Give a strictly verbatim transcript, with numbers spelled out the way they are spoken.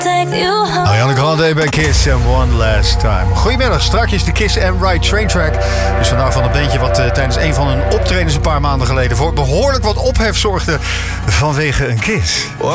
Ariana Grande bij Kiss and One Last Time. Goedemiddag, strakjes de Kiss and Ride Train Track. Dus vandaag van een bandje wat uh, tijdens een van hun optredens een paar maanden geleden voor behoorlijk wat ophef zorgde vanwege een kiss.